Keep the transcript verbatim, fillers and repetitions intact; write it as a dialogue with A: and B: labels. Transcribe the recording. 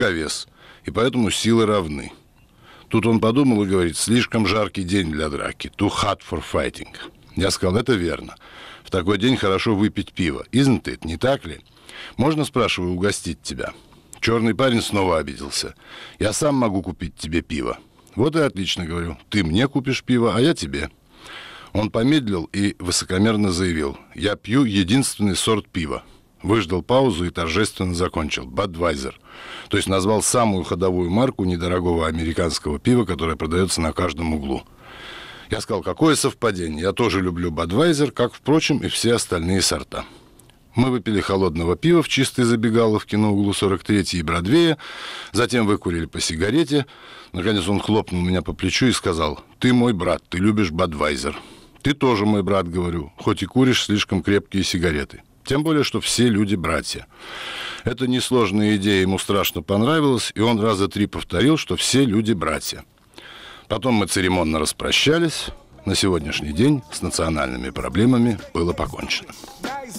A: вес, и поэтому силы равны. Тут он подумал и говорит: слишком жаркий день для драки. Too hot for fighting. Я сказал: это верно. В такой день хорошо выпить пиво. Isn't it, не так ли? Можно, спрашиваю, угостить тебя? Черный парень снова обиделся. Я сам могу купить тебе пиво. Вот и отлично, говорю. Ты мне купишь пиво, а я тебе. Он помедлил и высокомерно заявил: я пью единственный сорт пива. Выждал паузу и торжественно закончил: Budweiser. То есть назвал самую ходовую марку недорогого американского пива, которое продается на каждом углу. Я сказал: какое совпадение, я тоже люблю Budweiser, как, впрочем, и все остальные сорта. Мы выпили холодного пива в чистой забегаловке на углу сорок третьей и Бродвея, затем выкурили по сигарете. Наконец он хлопнул меня по плечу и сказал: ты мой брат, ты любишь Budweiser. Ты тоже мой брат, говорю, хоть и куришь слишком крепкие сигареты. Тем более, что все люди братья. Эта несложная идея ему страшно понравилась, и он раза три повторил, что все люди братья. Потом мы церемонно распрощались. На сегодняшний день с национальными проблемами было покончено.